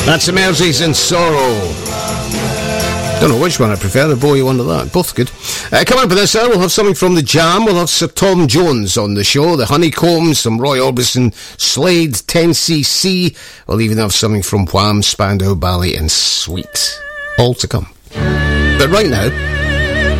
That's Emerges and Sorrow. Don't know which one I prefer, the bore you under that. Both good. Coming up in this hour, we'll have something from the Jam. We'll have Sir Tom Jones on the show, the Honeycombs, some Roy Orbison, Slade, 10cc. We'll even have something from Wham, Spandau Ballet and Sweet. All to come. But right now,